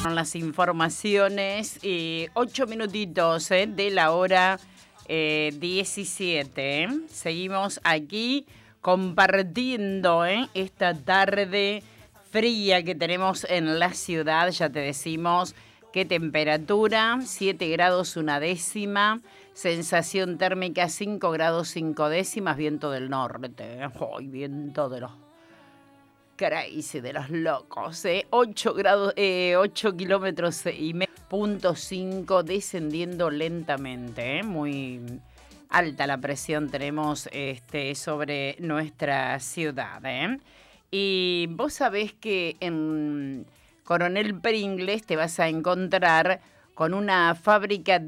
Con las informaciones, 8 minutitos de la hora 17. Seguimos aquí compartiendo esta tarde fría que tenemos en la ciudad. Ya te decimos qué temperatura, 7 grados una décima, sensación térmica 5 grados 5 décimas, viento del norte. ¡Ay, viento de los crazy, de los locos! 8 grados, 8 kilómetros y medio, punto 5, descendiendo lentamente. Muy alta la presión tenemos sobre nuestra ciudad. Y vos sabés que en Coronel Pringles te vas a encontrar con una fábrica